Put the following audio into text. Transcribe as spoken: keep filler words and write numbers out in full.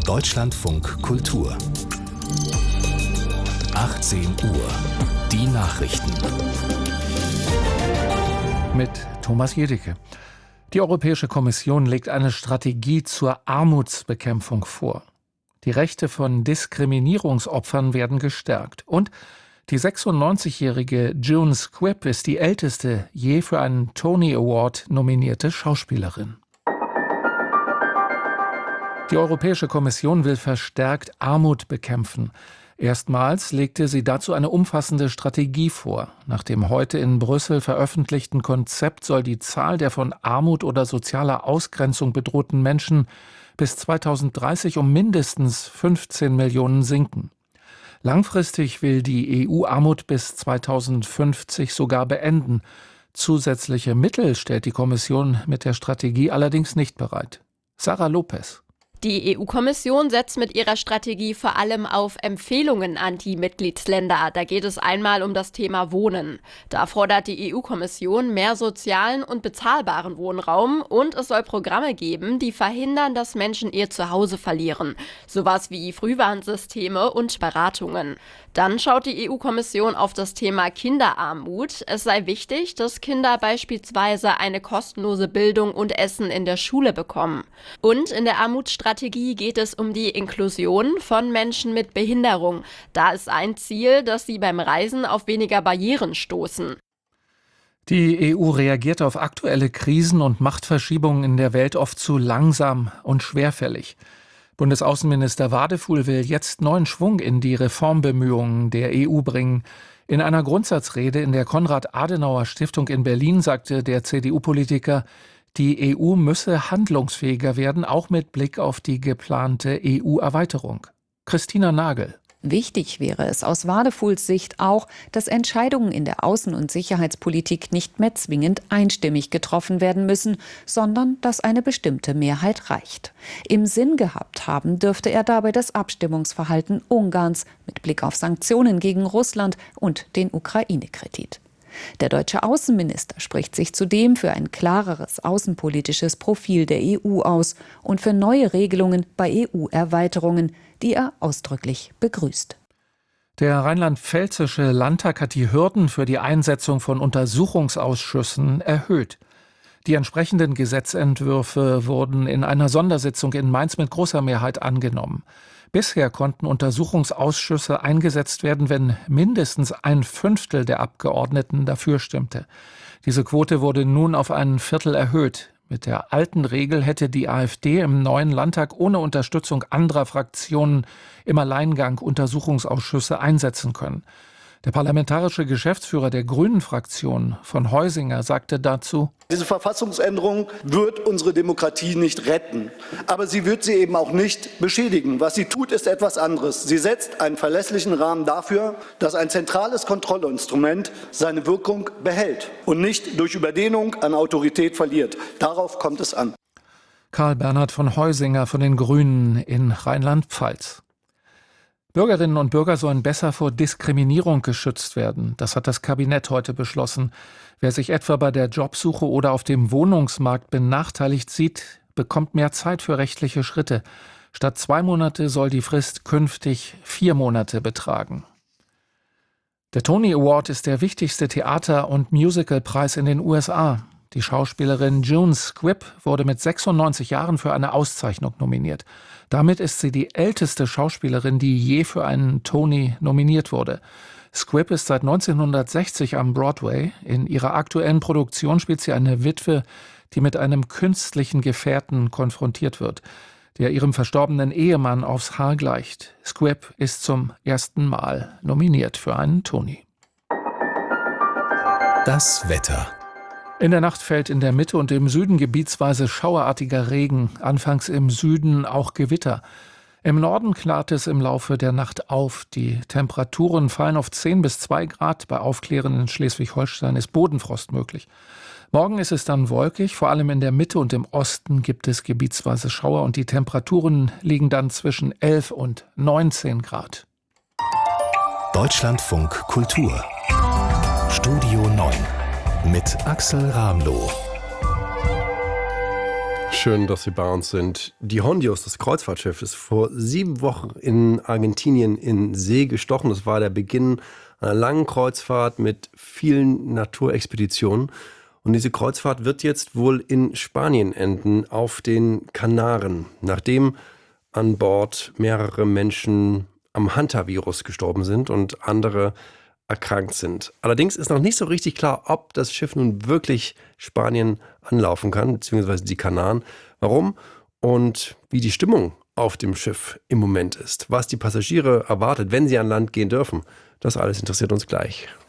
Deutschlandfunk Kultur. achtzehn Uhr. Die Nachrichten. Mit Thomas Jedicke. Die Europäische Kommission legt eine Strategie zur Armutsbekämpfung vor. Die Rechte von Diskriminierungsopfern werden gestärkt. Und die sechsundneunzigjährige June Squibb ist die älteste je für einen Tony Award nominierte Schauspielerin. Die Europäische Kommission will verstärkt Armut bekämpfen. Erstmals legte sie dazu eine umfassende Strategie vor. Nach dem heute in Brüssel veröffentlichten Konzept soll die Zahl der von Armut oder sozialer Ausgrenzung bedrohten Menschen bis zweitausenddreißig um mindestens fünfzehn Millionen sinken. Langfristig will die E U Armut bis zweitausendfünfzig sogar beenden. Zusätzliche Mittel stellt die Kommission mit der Strategie allerdings nicht bereit. Sarah Lopez. Die E U-Kommission setzt mit ihrer Strategie vor allem auf Empfehlungen an die Mitgliedsländer. Da geht es einmal um das Thema Wohnen. Da fordert die E U-Kommission mehr sozialen und bezahlbaren Wohnraum und es soll Programme geben, die verhindern, dass Menschen ihr Zuhause verlieren. Sowas wie Frühwarnsysteme und Beratungen. Dann schaut die E U-Kommission auf das Thema Kinderarmut. Es sei wichtig, dass Kinder beispielsweise eine kostenlose Bildung und Essen in der Schule bekommen. Und in der Armutsstrategie geht es um die Inklusion von Menschen mit Behinderung. Da ist ein Ziel, dass sie beim Reisen auf weniger Barrieren stoßen. Die E U reagiert auf aktuelle Krisen und Machtverschiebungen in der Welt oft zu langsam und schwerfällig. Bundesaußenminister Wadefuhl will jetzt neuen Schwung in die Reformbemühungen der E U bringen. In einer Grundsatzrede in der Konrad-Adenauer-Stiftung in Berlin sagte der C D U-Politiker, die E U müsse handlungsfähiger werden, auch mit Blick auf die geplante E U-Erweiterung. Christina Nagel. Wichtig wäre es aus Wadefuhls Sicht auch, dass Entscheidungen in der Außen- und Sicherheitspolitik nicht mehr zwingend einstimmig getroffen werden müssen, sondern dass eine bestimmte Mehrheit reicht. Im Sinn gehabt haben dürfte er dabei das Abstimmungsverhalten Ungarns mit Blick auf Sanktionen gegen Russland und den Ukraine-Kredit. Der deutsche Außenminister spricht sich zudem für ein klareres außenpolitisches Profil der E U aus und für neue Regelungen bei E U-Erweiterungen, die er ausdrücklich begrüßt. Der rheinland-pfälzische Landtag hat die Hürden für die Einsetzung von Untersuchungsausschüssen erhöht. Die entsprechenden Gesetzentwürfe wurden in einer Sondersitzung in Mainz mit großer Mehrheit angenommen. Bisher konnten Untersuchungsausschüsse eingesetzt werden, wenn mindestens ein Fünftel der Abgeordneten dafür stimmte. Diese Quote wurde nun auf ein Viertel erhöht. Mit der alten Regel hätte die AfD im neuen Landtag ohne Unterstützung anderer Fraktionen im Alleingang Untersuchungsausschüsse einsetzen können. Der parlamentarische Geschäftsführer der Grünen-Fraktion von Heusinger sagte dazu: Diese Verfassungsänderung wird unsere Demokratie nicht retten, aber sie wird sie eben auch nicht beschädigen. Was sie tut, ist etwas anderes. Sie setzt einen verlässlichen Rahmen dafür, dass ein zentrales Kontrollinstrument seine Wirkung behält und nicht durch Überdehnung an Autorität verliert. Darauf kommt es an. Karl Bernhard von Heusinger von den Grünen in Rheinland-Pfalz. Bürgerinnen und Bürger sollen besser vor Diskriminierung geschützt werden. Das hat das Kabinett heute beschlossen. Wer sich etwa bei der Jobsuche oder auf dem Wohnungsmarkt benachteiligt sieht, bekommt mehr Zeit für rechtliche Schritte. Statt zwei Monate soll die Frist künftig vier Monate betragen. Der Tony Award ist der wichtigste Theater- und Musicalpreis in den U S A. Die Schauspielerin June Squibb wurde mit sechsundneunzig Jahren für eine Auszeichnung nominiert. Damit ist sie die älteste Schauspielerin, die je für einen Tony nominiert wurde. Squibb ist seit neunzehnhundertsechzig am Broadway. In ihrer aktuellen Produktion spielt sie eine Witwe, die mit einem künstlichen Gefährten konfrontiert wird, der ihrem verstorbenen Ehemann aufs Haar gleicht. Squibb ist zum ersten Mal nominiert für einen Tony. Das Wetter. In der Nacht fällt in der Mitte und im Süden gebietsweise schauerartiger Regen, anfangs im Süden auch Gewitter. Im Norden klart es im Laufe der Nacht auf. Die Temperaturen fallen auf zehn bis zwei Grad. Bei Aufklären in Schleswig-Holstein ist Bodenfrost möglich. Morgen ist es dann wolkig, vor allem in der Mitte und im Osten gibt es gebietsweise Schauer und die Temperaturen liegen dann zwischen elf und neunzehn Grad. Deutschlandfunk Kultur. Studio neun mit Axel Ramloh. Schön, dass Sie bei uns sind. Die Hondios, das Kreuzfahrtschiff, ist vor sieben Wochen in Argentinien in See gestochen. Das war der Beginn einer langen Kreuzfahrt mit vielen Naturexpeditionen. Und diese Kreuzfahrt wird jetzt wohl in Spanien enden, auf den Kanaren, nachdem an Bord mehrere Menschen am Hantavirus gestorben sind und andere erkrankt sind. Allerdings ist noch nicht so richtig klar, ob das Schiff nun wirklich Spanien anlaufen kann, beziehungsweise die Kanaren. Warum und wie die Stimmung auf dem Schiff im Moment ist, was die Passagiere erwartet, wenn sie an Land gehen dürfen, das alles interessiert uns gleich.